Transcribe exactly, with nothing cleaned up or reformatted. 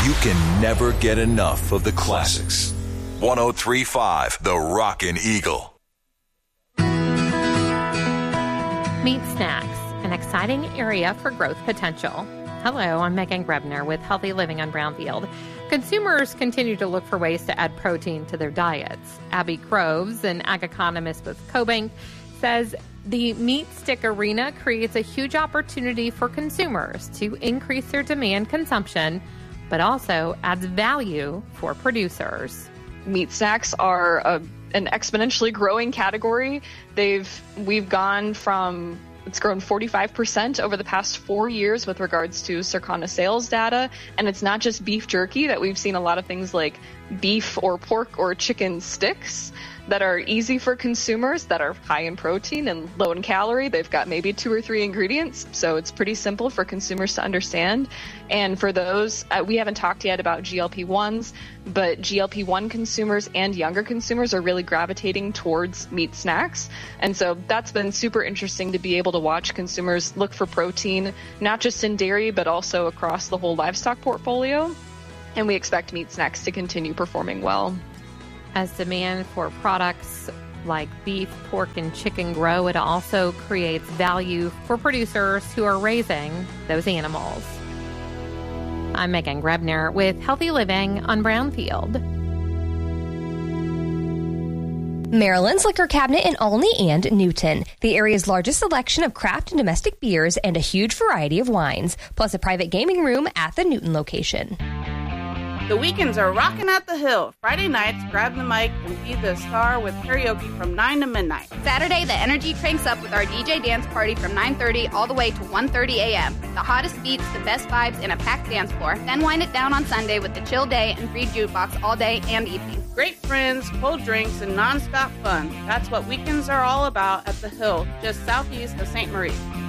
You can never get enough of the classics. one oh three point five The Rockin' Eagle. Meat snacks, an exciting area for growth potential. Hello, I'm Megan Grebner with Healthy Living on Brownfield. Consumers continue to look for ways to add protein to their diets. Abby Groves, an ag economist with CoBank, says the meat stick arena creates a huge opportunity for consumers to increase their demand consumption, but also adds value for producers. Meat snacks are a, an exponentially growing category. They've we've gone from It's grown forty-five percent over the past four years with regards to Circana sales data. And it's not just beef jerky that we've seen a lot of things like beef or pork or chicken sticks that are easy for consumers, that are high in protein and low in calorie. They've got maybe two or three ingredients, so it's pretty simple for consumers to understand. And for those, uh, we haven't talked yet about G L P ones, but G L P one consumers and younger consumers are really gravitating towards meat snacks. And so that's been super interesting to be able to watch consumers look for protein, not just in dairy, but also across the whole livestock portfolio. And we expect meat snacks to continue performing well. As demand for products like beef, pork, and chicken grow, it also creates value for producers who are raising those animals. I'm Megan Grebner with Healthy Living on Brownfield. Maryland's Liquor Cabinet in Olney and Newton, the area's largest selection of craft and domestic beers and a huge variety of wines, plus a private gaming room at the Newton location. The weekends are rocking at the Hill. Friday nights, grab the mic and be the star with karaoke from nine to midnight. Saturday, the energy cranks up with our D J dance party from nine thirty all the way to one thirty a.m. The hottest beats, the best vibes, and a packed dance floor. Then wind it down on Sunday with the chill day and free jukebox all day and evening. Great friends, cold drinks, and nonstop fun. That's what weekends are all about at the Hill, just southeast of Saint Marie.